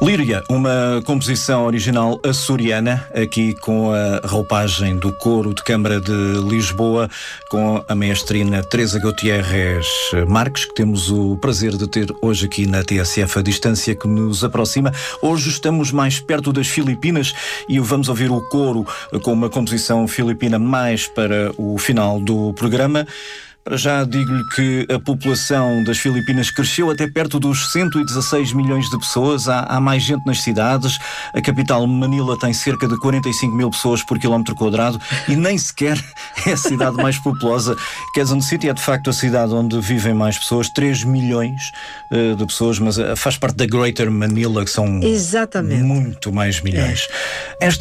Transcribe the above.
Líria, uma composição original açoriana, aqui com a roupagem do Coro de Câmara de Lisboa, com a maestrina Teresa Gutierrez Marques, que temos o prazer de ter hoje aqui na TSF, a distância que nos aproxima. Hoje estamos mais perto das Filipinas e vamos ouvir o coro com uma composição filipina mais para o final do programa. Já digo-lhe que a população das Filipinas cresceu até perto dos 116 milhões de pessoas. Há mais gente nas cidades. A capital, Manila, tem cerca de 45 mil pessoas por quilómetro quadrado e nem sequer é a cidade mais populosa. Quezon City é de facto a cidade onde vivem mais pessoas, 3 milhões de pessoas, mas faz parte da Greater Manila, que são Exatamente muito mais milhões.